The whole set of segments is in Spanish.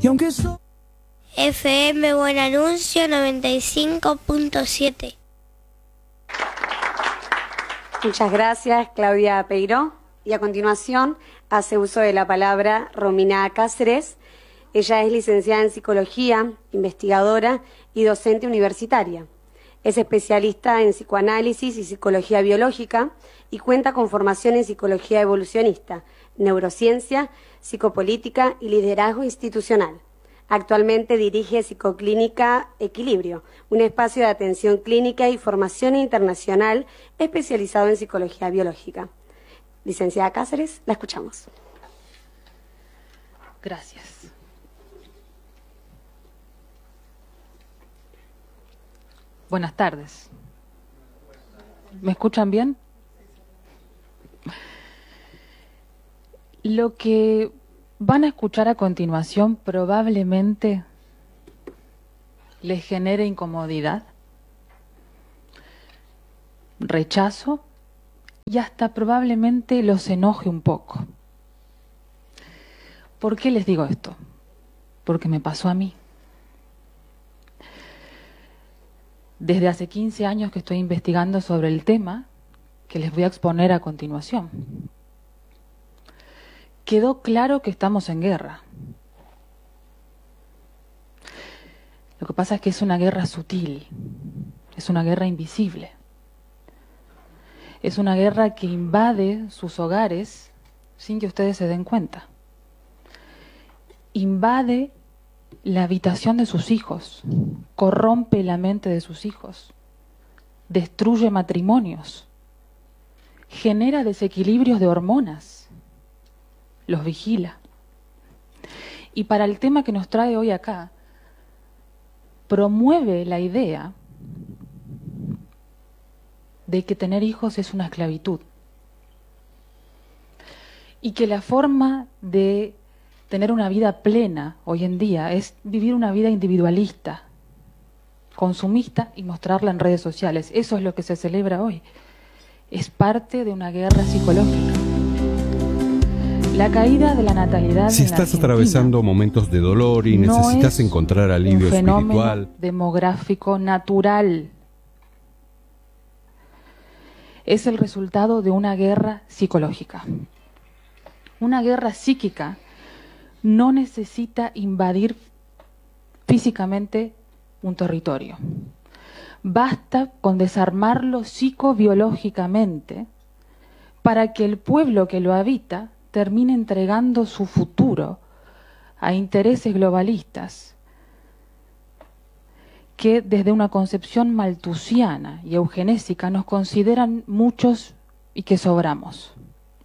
Y aunque eso... FM Buen Anuncio 95.7. Muchas gracias, Claudia Peiró. Y a continuación hace uso de la palabra Romina Cáceres. Ella es licenciada en Psicología, investigadora y docente universitaria. Es especialista en psicoanálisis y psicología biológica y cuenta con formación en psicología evolucionista, neurociencia, psicopolítica y liderazgo institucional. Actualmente dirige Psicoclínica Equilibrio, un espacio de atención clínica y formación internacional especializado en psicología biológica. Licenciada Cáceres, la escuchamos. Gracias. Buenas tardes. ¿Me escuchan bien? Lo que van a escuchar a continuación probablemente les genere incomodidad, rechazo y hasta probablemente los enoje un poco. ¿Por qué les digo esto? Porque me pasó a mí. Desde hace 15 años que estoy investigando sobre el tema que les voy a exponer a continuación. Quedó claro que estamos en guerra. Lo que pasa es que es una guerra sutil, es una guerra invisible. Es una guerra que invade sus hogares sin que ustedes se den cuenta. Invade la habitación de sus hijos, corrompe la mente de sus hijos, destruye matrimonios, genera desequilibrios de hormonas, los vigila. Y para el tema que nos trae hoy acá, promueve la idea de que tener hijos es una esclavitud y que la forma de tener una vida plena hoy en día es vivir una vida individualista, consumista y mostrarla en redes sociales. Eso es lo que se celebra hoy. Es parte de una guerra psicológica. La caída de la natalidad. Si estás atravesando momentos de dolor y necesitas encontrar alivio espiritual. Un fenómeno demográfico natural. Es el resultado de una guerra psicológica. Una guerra psíquica no necesita invadir físicamente un territorio. Basta con desarmarlo psicobiológicamente para que el pueblo que lo habita termine entregando su futuro a intereses globalistas que desde una concepción malthusiana y eugenésica nos consideran muchos y que sobramos.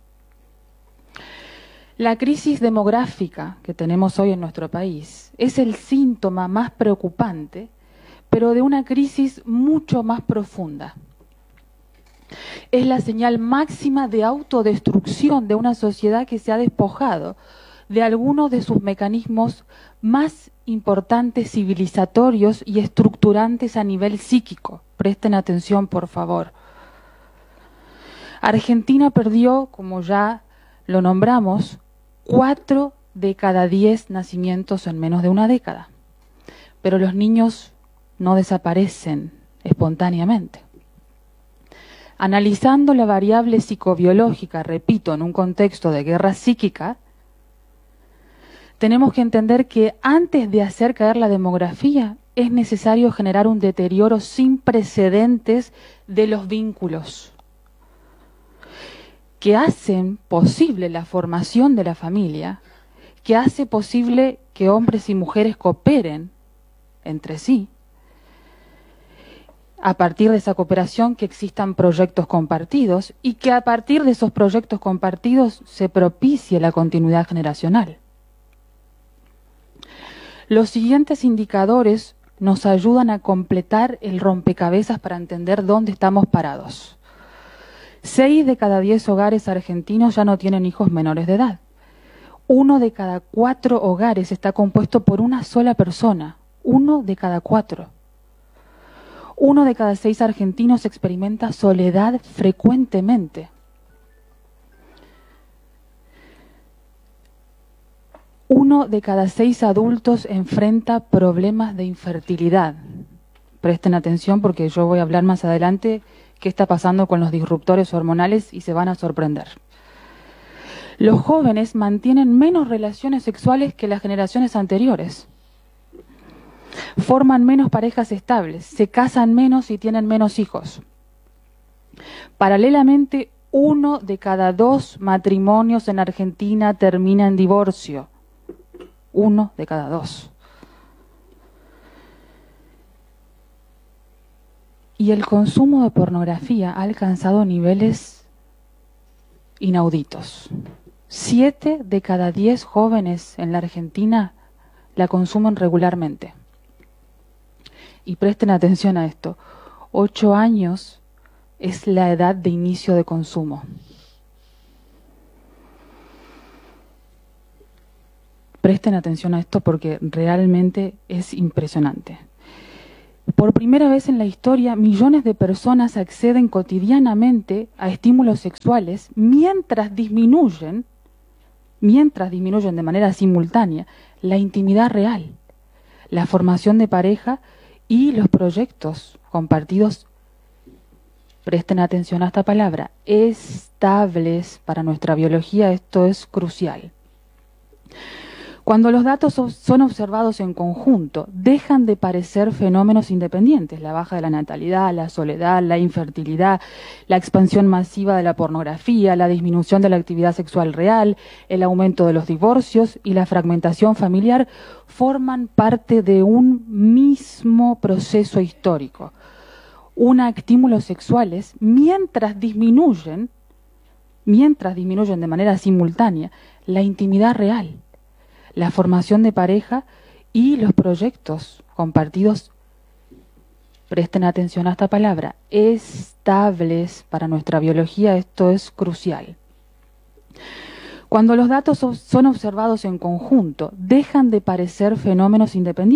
La crisis demográfica que tenemos hoy en nuestro país es el síntoma más preocupante, pero de una crisis mucho más profunda. Es la señal máxima de autodestrucción de una sociedad que se ha despojado de algunos de sus mecanismos más importantes, civilizatorios y estructurantes a nivel psíquico. Presten atención, por favor. Argentina perdió, como ya lo nombramos, 4 de cada 10 nacimientos en menos de una década. Pero los niños no desaparecen espontáneamente. Analizando la variable psicobiológica, repito, en un contexto de guerra psíquica, tenemos que entender que antes de hacer caer la demografía es necesario generar un deterioro sin precedentes de los vínculos que hacen posible la formación de la familia, que hace posible que hombres y mujeres cooperen entre sí. A partir de esa cooperación que existan proyectos compartidos y que a partir de esos proyectos compartidos se propicie la continuidad generacional. Los siguientes indicadores nos ayudan a completar el rompecabezas para entender dónde estamos parados. 6 de cada 10 hogares argentinos ya no tienen hijos menores de edad. 1 de cada 4 hogares está compuesto por una sola persona. 1 de cada 4. 1 de cada 6 argentinos experimenta soledad frecuentemente. 1 de cada 6 adultos enfrenta problemas de infertilidad. Presten atención porque yo voy a hablar más adelante qué está pasando con los disruptores hormonales y se van a sorprender. Los jóvenes mantienen menos relaciones sexuales que las generaciones anteriores. Forman menos parejas estables, se casan menos y tienen menos hijos. Paralelamente, 1 de cada 2 matrimonios en Argentina termina en divorcio. 1 de cada 2. Y el consumo de pornografía ha alcanzado niveles inauditos. 7 de cada 10 jóvenes en la Argentina la consumen regularmente. Y presten atención a esto. 8 años es la edad de inicio de consumo. Presten atención a esto porque realmente es impresionante. Por primera vez en la historia, millones de personas acceden cotidianamente a estímulos sexuales mientras disminuyen de manera simultánea la intimidad real, la formación de pareja y los proyectos compartidos. Presten atención a esta palabra, estables para nuestra biología, esto es crucial. Cuando los datos son observados en conjunto, dejan de parecer fenómenos independientes, la baja de la natalidad, la soledad, la infertilidad, la expansión masiva de la pornografía, la disminución de la actividad sexual real, el aumento de los divorcios y la fragmentación familiar, forman parte de un mismo proceso histórico. Estímulos sexuales, mientras disminuyen de manera simultánea la intimidad real, la formación de pareja y los proyectos compartidos. Presten atención a esta palabra, estables para nuestra biología, esto es crucial. Cuando los datos son observados en conjunto, dejan de parecer fenómenos independientes.